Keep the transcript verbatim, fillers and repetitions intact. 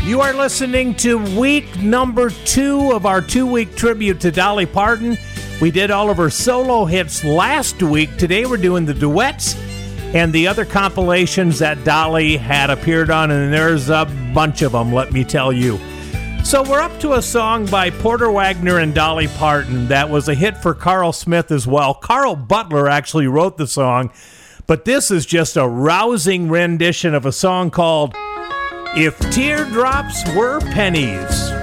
You are listening to week number two of our two-week tribute to Dolly Parton. We did all of her solo hits last week. Today we're doing the duets and the other compilations that Dolly had appeared on, and there's a bunch of them, let me tell you. So we're up to a song by Porter Wagoner and Dolly Parton that was a hit for Carl Smith as well. Carl Butler actually wrote the song, but this is just a rousing rendition of a song called If Teardrops Were Pennies.